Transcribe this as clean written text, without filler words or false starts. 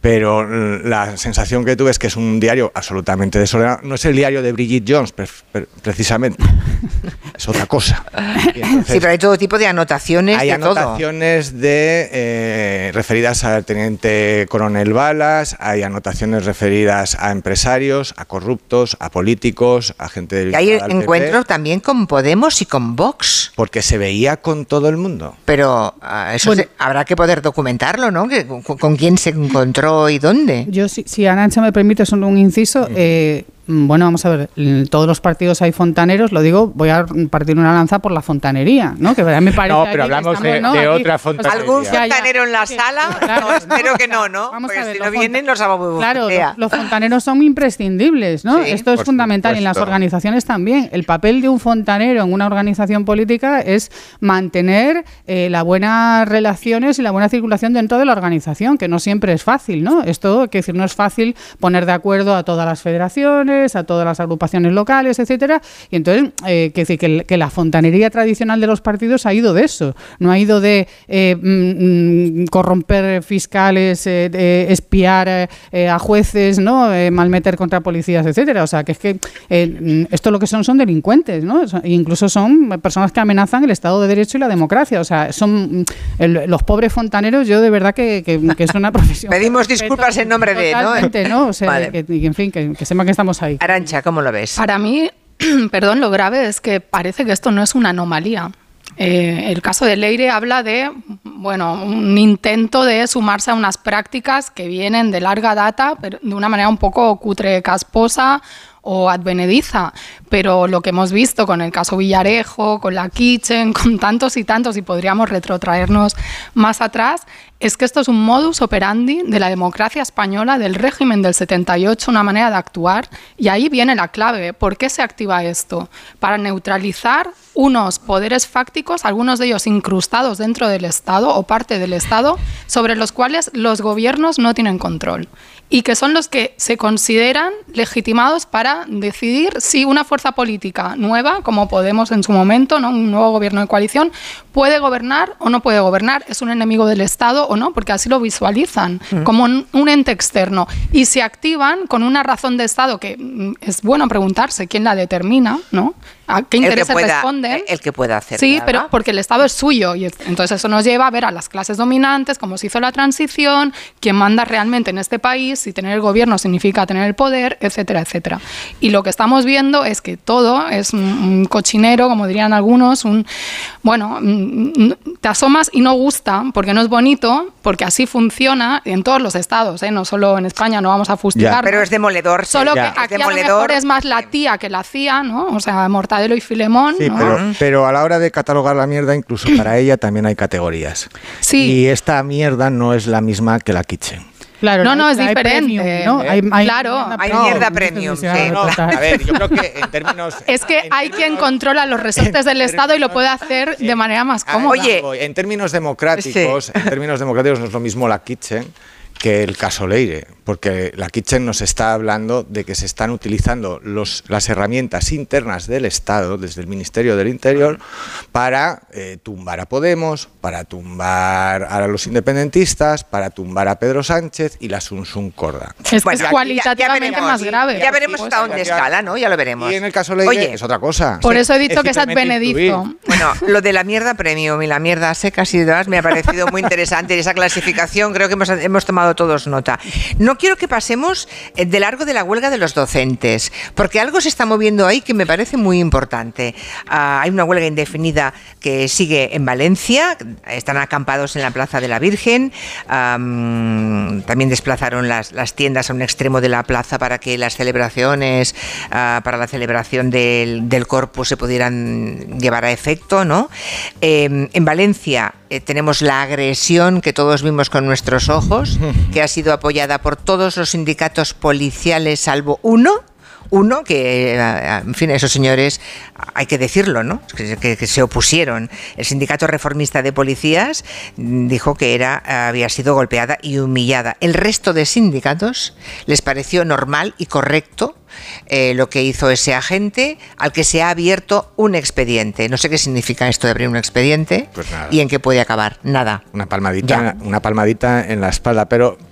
pero la sensación que tuve es que es un diario absolutamente desordenado. No es el diario de Bridget Jones, precisamente. Es otra cosa. Entonces, sí, pero hay todo tipo de anotaciones. Hay anotaciones referidas al teniente coronel Balas, hay anotaciones referidas a empresarios, a corruptos, a políticos, a gente del... Y hay encuentros también con Podemos y con Vox. Porque se veía con todo el mundo. Pero eso habrá que poder documentarlo, ¿no? ¿Con quién se encontró y dónde? Yo, si Arantxa me permite, solo un inciso. Bueno, vamos a ver, en todos los partidos hay fontaneros, lo digo, voy a partir una lanza por la fontanería, ¿no? Que me parece. No, pero hablamos de otra fontanería. ¿Algún fontanero en la sala? Claro, no, espero que no, ¿no? Vamos porque a ver, si no vienen los Claro, los fontaneros son imprescindibles, ¿no? Sí, esto es fundamental, y en las organizaciones también. El papel de un fontanero en una organización política es mantener las buenas relaciones y la buena circulación dentro de la organización, que no siempre es fácil, ¿no? Esto, quiero decir, no es fácil poner de acuerdo a todas las federaciones, a todas las agrupaciones locales, etcétera, y entonces decir que la fontanería tradicional de los partidos ha ido de eso, no ha ido de corromper fiscales, espiar a jueces, ¿no? Malmeter contra policías, etcétera. O sea, que es que esto lo que son delincuentes, ¿no? Incluso son personas que amenazan el Estado de Derecho y la democracia. O sea, son los pobres fontaneros. Yo de verdad que es una profesión. Pedimos disculpas en nombre de, ¿no? O sea, vale. En fin, que sepan que estamos ahí. Arantxa, ¿cómo lo ves? Para mí, perdón, lo grave es que parece que esto no es una anomalía. El caso de Leire habla de, un intento de sumarse a unas prácticas que vienen de larga data, pero de una manera un poco cutre, casposa o advenediza, pero lo que hemos visto con el caso Villarejo, con la Kitchen, con tantos y tantos, y podríamos retrotraernos más atrás, es que esto es un modus operandi de la democracia española, del régimen del 78, una manera de actuar, y ahí viene la clave. ¿Por qué se activa esto? Para neutralizar unos poderes fácticos, algunos de ellos incrustados dentro del Estado o parte del Estado, sobre los cuales los gobiernos no tienen control, y que son los que se consideran legitimados para decidir si una fuerza política nueva, como Podemos en su momento, ¿no? Un nuevo gobierno de coalición, puede gobernar o no puede gobernar, es un enemigo del Estado o no, porque así lo visualizan, como un ente externo, y se activan con una razón de Estado que es bueno preguntarse quién la determina, ¿no? ¿A qué intereses responden? El que pueda hacer. Sí, pero porque el Estado es suyo, y entonces eso nos lleva a ver a las clases dominantes, cómo se hizo la transición, quién manda realmente en este país, si tener el gobierno significa tener el poder, etcétera, etcétera. Y lo que estamos viendo es que todo es un cochinero, como dirían algunos, te asomas y no gusta, porque no es bonito, porque así funciona en todos los estados, no solo en España, no vamos a fustigar. Pero es demoledor. Solo que aquí a lo mejor es más la tía que la hacía, ¿no? O sea, Mortadelo y Filemón. Sí, ¿no? pero a la hora de catalogar la mierda, incluso para ella también hay categorías. Sí. Y esta mierda no es la misma que la Kitchen. Claro, no, es diferente. Premium, ¿no? Hay mierda premium. Sí, a ver, yo creo que en términos... Es que hay quien controla los resortes del Estado y lo puede hacer de manera más cómoda. Oye, en términos democráticos no es lo mismo la Kitchen que el caso Leire, porque la Kitchen nos está hablando de que se están utilizando las herramientas internas del Estado, desde el Ministerio del Interior, para tumbar a Podemos, para tumbar a los independentistas, para tumbar a Pedro Sánchez y la Sunsun Corda. Es cualitativamente más grave. Ya veremos hasta dónde escala, ¿no? Ya lo veremos. Y en el caso Leire es otra cosa. Por eso he dicho que es advenedizo. Bueno, lo de la mierda premium y la mierda seca y demás me ha parecido muy interesante, y esa clasificación creo que hemos tomado todos nota. No quiero que pasemos de largo de la huelga de los docentes, porque algo se está moviendo ahí que me parece muy importante. Hay una huelga indefinida que sigue en Valencia, están acampados en la Plaza de la Virgen, también desplazaron las tiendas a un extremo de la plaza para que las celebraciones, para la celebración del Corpus se pudieran llevar a efecto, ¿no? En Valencia tenemos la agresión que todos vimos con nuestros ojos, que ha sido apoyada por todos los sindicatos policiales salvo uno que, en fin, esos señores, hay que decirlo, ¿no? Que se opusieron. El Sindicato Reformista de Policías dijo que había sido golpeada y humillada. El resto de sindicatos les pareció normal y correcto lo que hizo ese agente, al que se ha abierto un expediente. No sé qué significa esto de abrir un expediente, pues y en qué puede acabar. Nada. Una palmadita en la espalda. Pero